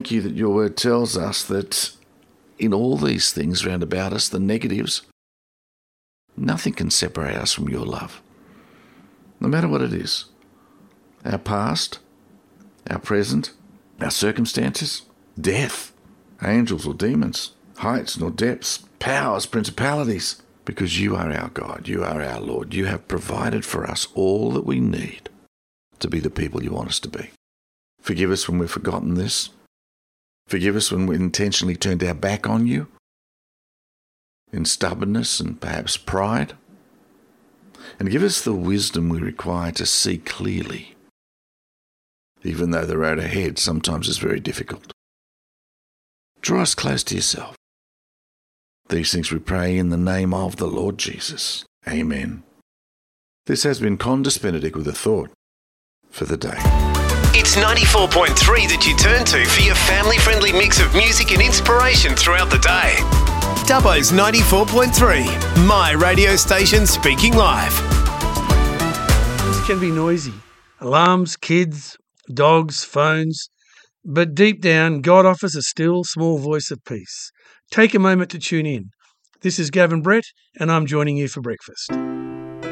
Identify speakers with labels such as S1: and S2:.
S1: thank you that your word tells us that in all these things round about us, the negatives, nothing can separate us from your love, no matter what it is. Our past, our present, our circumstances, death, angels or demons, heights nor depths, powers, principalities, because you are our God, you are our Lord. You have provided for us all that we need to be the people you want us to be. Forgive us when we've forgotten this. Forgive us when we intentionally turned our back on you in stubbornness and perhaps pride. And give us the wisdom we require to see clearly, even though the road ahead sometimes is very difficult. Draw us close to yourself. These things we pray in the name of the Lord Jesus. Amen. This has been Condis Benedict with a thought for the day.
S2: It's 94.3 that you turn to for your family-friendly mix of music and inspiration throughout the day. Dubbo's 94.3, my radio station speaking live.
S3: This can be noisy. Alarms, kids, dogs, phones. But deep down, God offers a still, small voice of peace. Take a moment to tune in. This is Gavin Brett, and I'm joining you for breakfast.